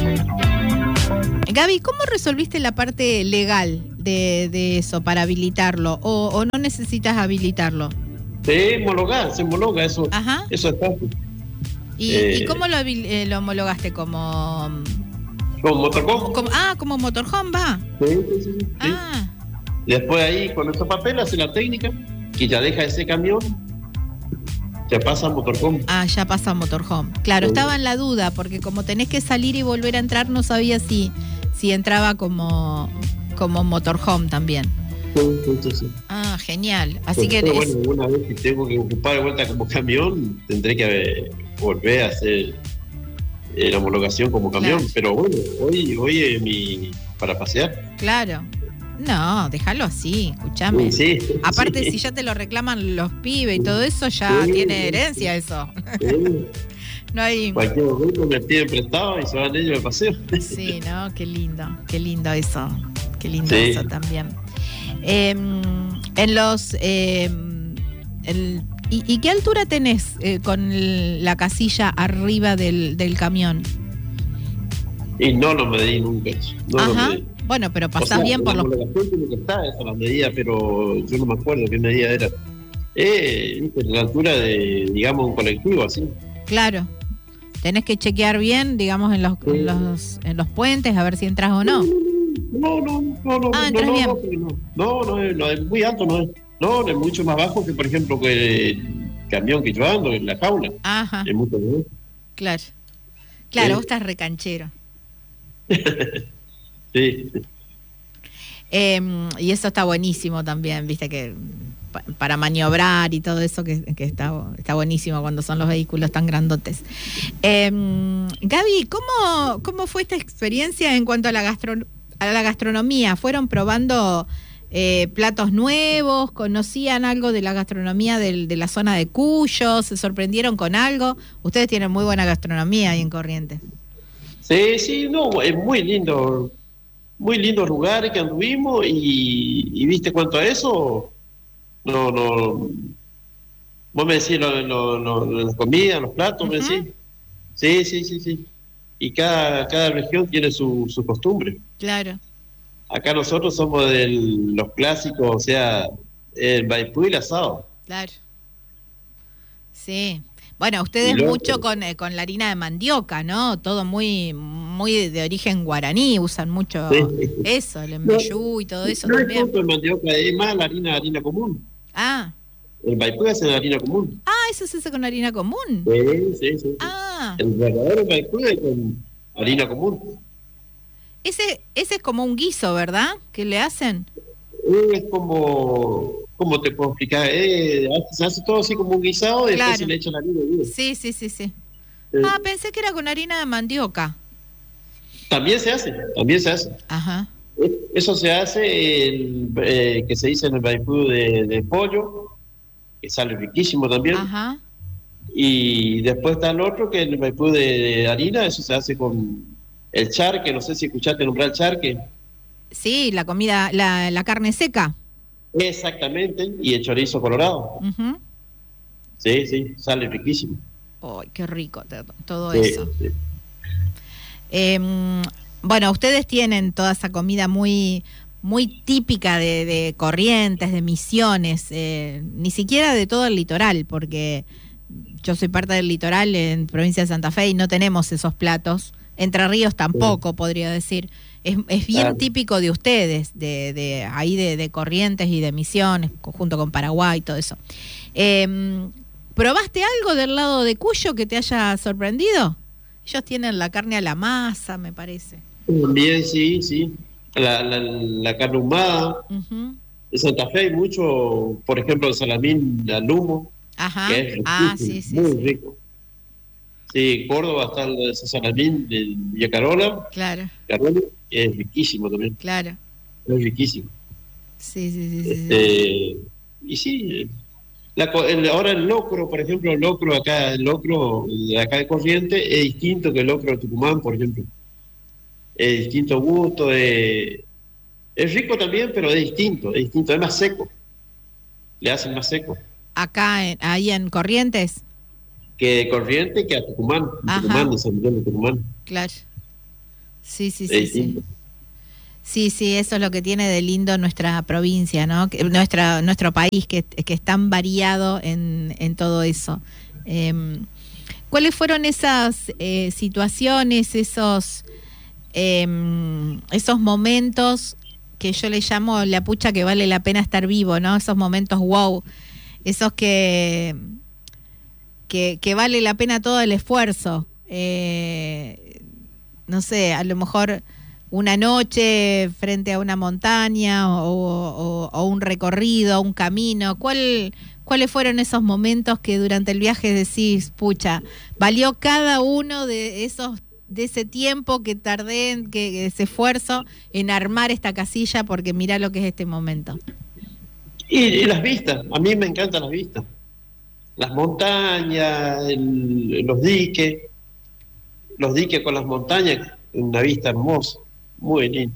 Gaby, ¿cómo resolviste la parte legal de eso para habilitarlo? ¿O no necesitas habilitarlo? Se homologa eso. Ajá. Eso es fácil. ¿Y cómo lo homologaste? ¿Como motorhome? Como motorhome, va. Sí. Ah. Después ahí, con esos papeles, hace la técnica, que ya deja ese camión, ya pasa a motorhome. Ah, ya pasa a motorhome. Claro, estaba en la duda, porque como tenés que salir y volver a entrar, no sabía si entraba como motorhome también. Sí. Ah, genial. Así que bueno, una vez que tengo que ocupar de vuelta como camión, tendré que volver a hacer la homologación como camión. Claro. Pero bueno, hoy es para pasear. Claro. No, déjalo así, escúchame. Sí. Aparte, si ya te lo reclaman los pibes y todo eso, ya tiene herencia eso. Sí. No hay... Cualquier momento me piden prestado y se van ellos de paseo. Sí, ¿no? Qué lindo eso. Qué lindo Sí. eso también. En los... ¿Y qué altura tenés con la casilla arriba del camión? Y no lo medí nunca. Ajá. Bueno, pero pasás bien por los... Tiene que estar esa la medida, pero yo no me acuerdo qué medida era. La altura de, digamos, un colectivo, así. Claro. Tenés que chequear bien, digamos, en los puentes, a ver si entras o no. No. Entras bien. No es muy alto, no es mucho más bajo que, por ejemplo, que el camión que yo ando en la jaula. Ajá. Es mucho más. Claro, vos estás recanchero. Sí. Y eso está buenísimo también, viste, que para maniobrar y todo eso, que está buenísimo cuando son los vehículos tan grandotes. Gaby, ¿cómo fue esta experiencia en cuanto a la gastronomía? ¿Fueron probando platos nuevos? ¿Conocían algo de la gastronomía de la zona de Cuyo? ¿Se sorprendieron con algo? Ustedes tienen muy buena gastronomía ahí en Corrientes. Sí, no, es muy lindo lugar que anduvimos y viste cuanto a eso, no, vos me decís la comida, los platos, me decís. Sí. Y cada región tiene su costumbre. Claro. Acá nosotros somos de los clásicos, o sea, el maipú y el asado. Claro. Sí. Bueno, ustedes mucho con la harina de mandioca, ¿no? Todo muy de origen guaraní, usan mucho eso, el embellú y todo eso también. No es el mandioca, es más la harina común. Ah. El maipú es la harina común. Ah, ¿eso se hace con harina común? Sí. Ah. El verdadero maipú es con harina común. Ese es como un guiso, ¿verdad? ¿Qué le hacen? Es como... ¿Cómo te puedo explicar? Se hace todo así como un guisado y después se le echa la harina. Sí. Pensé que era con harina de mandioca. También se hace. Ajá. Eso se hace, que se dice en el maipú de pollo, que sale riquísimo también. Ajá. Y después está el otro, que es el maipú de harina, eso se hace con el charque, no sé si escuchaste nombrar el charque. Sí, la comida, la carne seca. Exactamente, y el chorizo colorado. Uh-huh. Sí, sale riquísimo. ¡Ay, qué rico todo eso! Sí. Bueno, ustedes tienen toda esa comida muy, muy típica de Corrientes, de Misiones, ni siquiera de todo el litoral, porque yo soy parte del litoral en provincia de Santa Fe y no tenemos esos platos. Entre Ríos tampoco, podría decir. Es bien típico de ustedes, de ahí de Corrientes y de Misiones, junto con Paraguay y todo eso. ¿Probaste algo del lado de Cuyo que te haya sorprendido? Ellos tienen la carne a la masa, me parece. Bien, sí. La carne ahumada. Uh-huh. En Santa Fe hay mucho, por ejemplo, el salamín al humo. Ajá. Que es muy rico. Sí, Córdoba está el salamín de Villa Carola. Claro. Es riquísimo también. Claro. Es riquísimo. Sí. Y sí, ahora el locro, por ejemplo, el locro de acá de Corrientes es distinto que el locro de Tucumán, por ejemplo. Es distinto gusto, es rico también, pero es distinto, es más seco. Le hacen más seco. Ahí en Corrientes. Que de Corrientes que a Tucumán, de San Miguel de Tucumán. Claro. Sí, sí, es sí, sí. distinto. Sí, sí, eso es lo que tiene de lindo nuestra provincia, ¿no? Nuestro país, que es tan variado en todo eso. ¿Cuáles fueron esas situaciones, esos momentos que yo le llamo la pucha que vale la pena estar vivo, ¿no? Esos momentos wow, esos que vale la pena todo el esfuerzo. No sé, a lo mejor una noche frente a una montaña o un recorrido, un camino. ¿Cuáles fueron esos momentos que durante el viaje decís, pucha, valió cada uno de ese tiempo que tardé, ese esfuerzo en armar esta casilla, porque mirá lo que es este momento? Y las vistas, a mí me encantan las vistas. Las montañas, los diques con las montañas, una vista hermosa, muy lindo.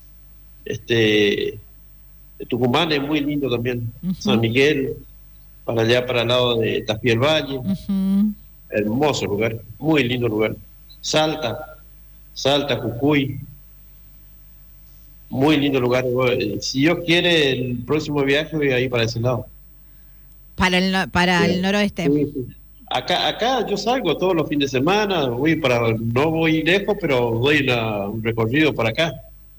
Tucumán es muy lindo también. San Ujú, Miguel, para allá, para el lado de Tafí el Valle, ujú. hermoso lugar, muy lindo lugar. Salta, Jujuy, muy lindo lugar. Si Dios quiere, el próximo viaje voy a ir para ese lado. Para el noroeste. Sí, sí. Acá yo salgo todos los fines de semana, no voy lejos, pero doy un recorrido para acá,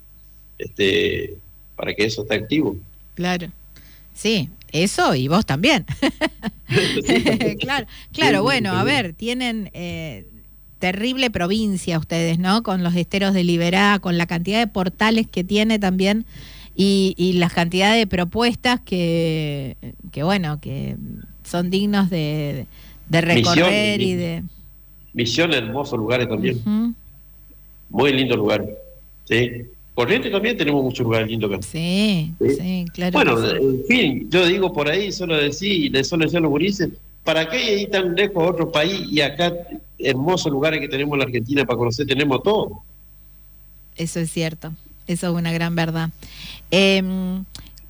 para que eso esté activo. Claro. Sí, eso y vos también. Sí, también. Claro, Sí, claro, sí, bueno, a también. ver, tienen terrible provincia ustedes, ¿no? Con los esteros de Liberá, con la cantidad de portales que tiene también y la cantidad de propuestas que bueno, que son dignos de Misión, recorrer y de... Misión, hermosos lugares también, Ujú. muy lindo lugar. Sí. Corrientes también tenemos muchos lugares lindos acá. Sí, Sí. sí, claro que Bueno, sí. en fin, yo digo por ahí, le suelo decir a los gurises, ¿para qué ir tan lejos a otro país y acá hermosos lugares que tenemos en la Argentina para conocer? Tenemos todo. Eso es cierto, eso es una gran verdad. Em,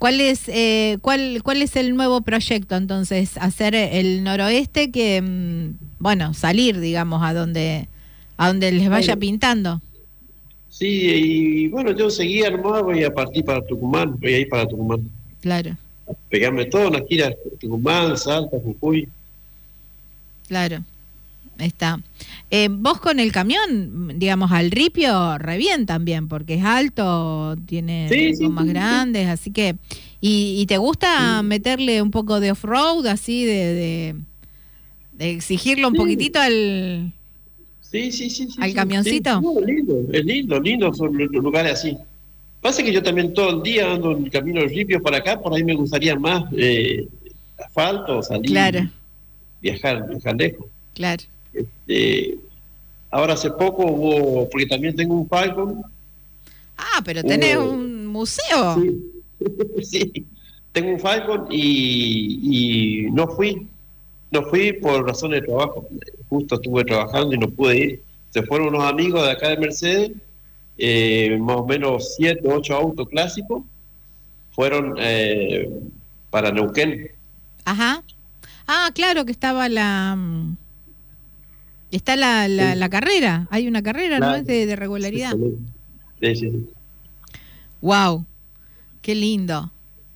¿cuál es el nuevo proyecto entonces? Hacer el noroeste bueno, salir, digamos, a donde les vaya pintando. Sí, y bueno, yo seguía nomás, voy a partir para Tucumán, voy a ir para Tucumán. Claro, Pegarme todas las giras, Tucumán, Salta, Jujuy. claro, está. Vos con el camión, digamos, al ripio, re bien también, porque es alto, tiene Sí, sí, gomas sí, sí. grandes, así que... ¿Y te gusta Sí, meterle un poco de off-road, así, de exigirlo un poquitito sí, sí, sí, sí, al sí, sí. camioncito? No, lindo son los lugares así. Pasa que yo también todo el día ando en el camino del Ripio para acá, por ahí me gustaría más asfalto, salir, Claro, viajar lejos. claro. Eh, Ahora hace poco porque también tengo un Falcon, Ah, pero tenés hubo, un museo. sí, sí, tengo un Falcon y no fui por razones de trabajo. Justo estuve trabajando y no pude ir. Se fueron unos amigos de acá de Mercedes, más o menos 7, 8 autos clásicos, fueron para Neuquén. Ajá. Ah, claro que está Sí, la carrera. Hay una carrera, ¿no? Es claro, de regularidad. exactamente. Sí, sí, sí. Wow, qué lindo.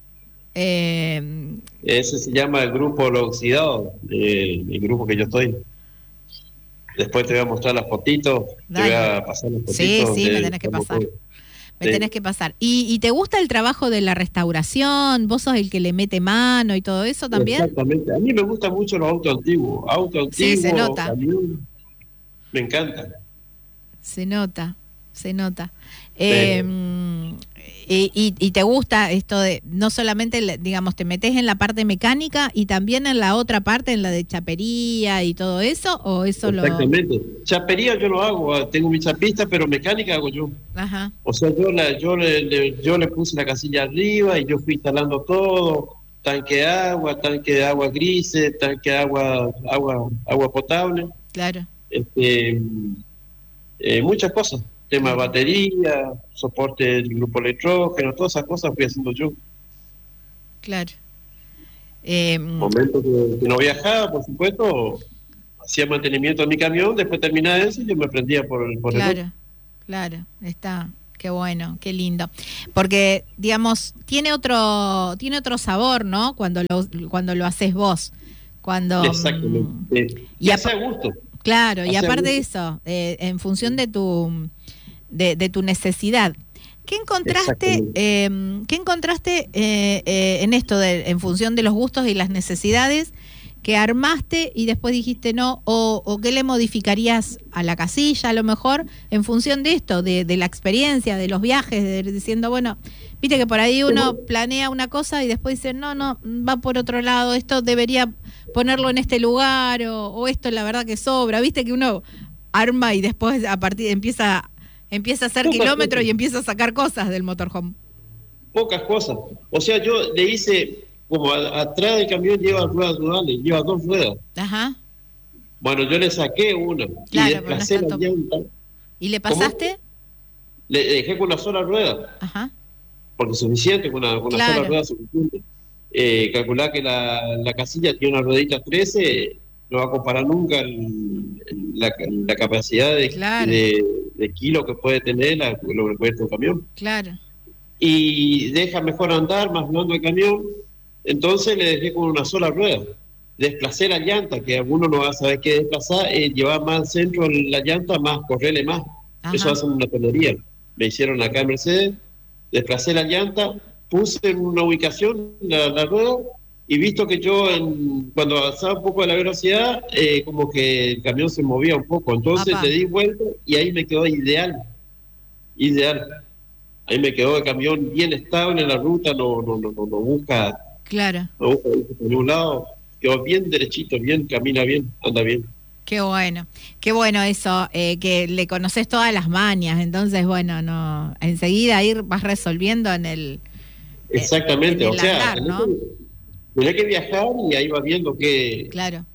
Eh, Ese se llama el grupo Los Oxidados, el grupo que yo estoy. Después te voy a mostrar las fotitos, te voy Dale. a pasar las Sí, fotitos sí, me donde tenés que estamos pasar. todos. Me Sí. tenés que pasar. ¿Y te gusta el trabajo de la restauración? ¿Vos sos el que le mete mano y todo eso también? Exactamente. A mí me gustan mucho los autos Sí, se antiguos, nota. camiones, me encantan. Se nota, se nota. Sí. Eh, y te gusta esto de, no solamente, digamos, te metes en la parte mecánica y también en la otra parte, en la de chapería y todo eso, o eso lo... Exactamente. Chapería yo lo hago, tengo mi chapista, pero mecánica hago yo. Ajá, O sea, yo le puse la casilla arriba y yo fui instalando todo, tanque de agua grises, tanque de agua potable, claro, este, muchas cosas. Tema de claro, batería, soporte del grupo electrógeno, todas esas cosas fui haciendo yo. claro. Eh, Momento que no viajaba, por supuesto, hacía mantenimiento de mi camión, después terminaba eso y yo me prendía por el otro. claro, claro, está. Qué bueno, qué lindo. Porque, digamos, tiene otro sabor, ¿no? Cuando lo haces vos. Cuando Exactamente. Y hace gusto. Claro, y Hace aparte de gusto. eso, en función de tu necesidad. ¿Qué encontraste en esto en función de los gustos y las necesidades que armaste y después dijiste no, o qué le modificarías a la casilla a lo mejor en función de esto, de la experiencia, de los viajes, diciendo, bueno, viste que por ahí uno planea una cosa y después dice, no, va por otro lado, esto debería ponerlo en este lugar, o esto la verdad que sobra, viste que uno arma y después a partir empieza a hacer kilómetros y empieza a sacar cosas del motorhome. Pocas cosas. O sea, yo le hice, como atrás del camión lleva ruedas duales, lleva 2 ruedas. Ajá. Bueno, yo le saqué una y desplacé la llanta. ¿Y le pasaste? ¿Cómo? Le dejé con una sola rueda. Ajá. Porque es suficiente, con una sola rueda es suficiente. Calcular que la casilla tiene una ruedita 13, no va a comparar nunca la capacidad de kilo que puede tener lo que puede tener un camión. Claro. Y deja mejor andar, más blando el camión. Entonces le dejé con una sola rueda. Desplacé la llanta, que alguno no va a saber qué desplazar, llevar más al centro la llanta, más correrle más. Ajá. Eso hace una tontería. Me hicieron acá en Mercedes, desplacé la llanta, puse en una ubicación la rueda, y visto que yo cuando avanzaba un poco de la velocidad, como que el camión se movía un poco, entonces le di vuelta y ahí me quedó ideal. Ahí me quedó el camión bien estable en la ruta, no busca. Claro. No busca por ningún lado, quedó bien derechito, camina bien, anda bien. Qué bueno eso, que le conoces todas las mañas, entonces bueno, enseguida vas resolviendo en el. Exactamente, en el andar, ¿no? Tenés que viajar y ahí vas viendo qué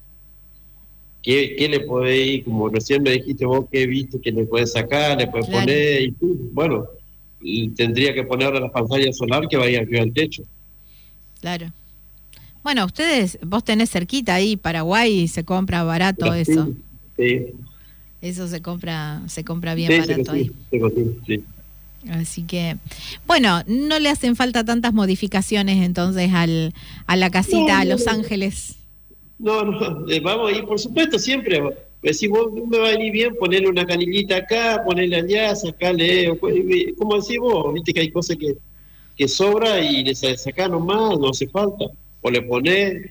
le podés ir, como recién me dijiste vos, qué viste que le podés sacar, le podés poner, y bueno, tendría que ponerle la pantalla solar que vaya arriba del techo. Claro. Bueno, vos tenés cerquita ahí Paraguay y se compra barato eso. Sí. Eso se compra bien barato ahí. Sí. Así que, bueno, no le hacen falta tantas modificaciones entonces a la casita, a Los Ángeles. No, vamos a ir, por supuesto, siempre. Si vos me va a venir bien, ponerle una canillita acá, ponerle allá, sacarle, como decís vos, viste que hay cosas que sobra y le sacás nomás, no hace falta. O le ponés.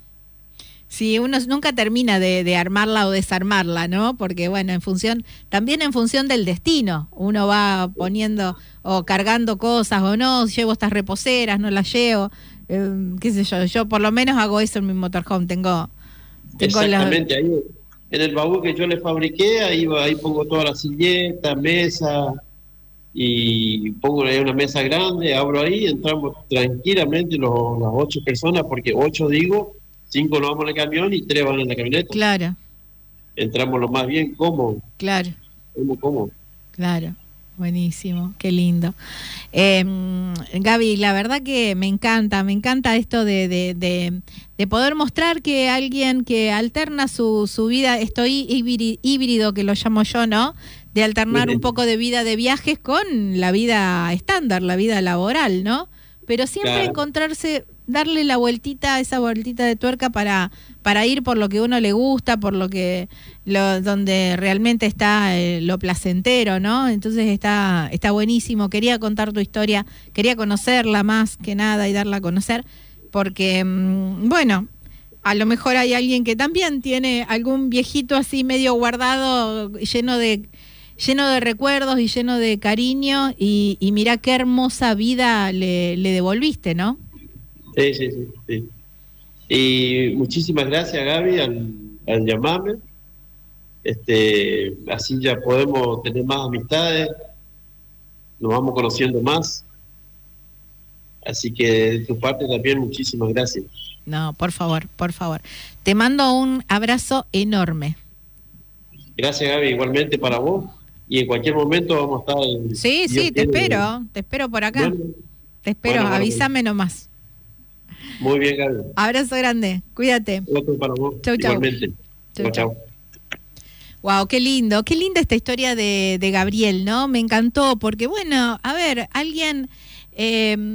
Sí, uno nunca termina de armarla o desarmarla, ¿no? Porque, bueno, también en función del destino, uno va poniendo o cargando cosas o no, llevo estas reposeras, no las llevo, qué sé yo por lo menos hago eso en mi motorhome, tengo exactamente, ahí en el baúl que yo le fabriqué, ahí pongo toda la silleta, mesa, y pongo ahí una mesa grande, abro ahí, entramos tranquilamente las 8 personas, porque 8 digo, 5 nos vamos en el camión y 3 van en la camioneta. Claro. Entramos lo más bien cómodo. Claro. Cómodo. Claro. Buenísimo, qué lindo. Gaby, la verdad que me encanta esto de poder mostrar que alguien que alterna su vida, esto híbrido que lo llamo yo, ¿no? De alternar un poco de vida de viajes con la vida estándar, la vida laboral, ¿no? Pero siempre encontrarse, darle esa vueltita de tuerca para ir por lo que uno le gusta, por donde realmente está lo placentero, ¿no? Entonces está buenísimo. Quería contar tu historia, quería conocerla más que nada y darla a conocer, porque, bueno, a lo mejor hay alguien que también tiene algún viejito así medio guardado, lleno de recuerdos y lleno de cariño, y mirá qué hermosa vida le devolviste, ¿no? Sí. Y muchísimas gracias, Gaby, al llamarme. Así ya podemos tener más amistades, nos vamos conociendo más. Así que de tu parte también muchísimas gracias. No, por favor. Te mando un abrazo enorme. Gracias, Gaby, igualmente para vos. Y en cualquier momento vamos a estar... Sí, te espero por acá. Bueno, te espero, avísame nomás. Muy bien, Gaby. Abrazo grande, cuídate. Otro para vos. Chau. Igualmente. Chau. Wow, qué linda esta historia de Gabriel, ¿no? Me encantó, porque bueno, a ver, alguien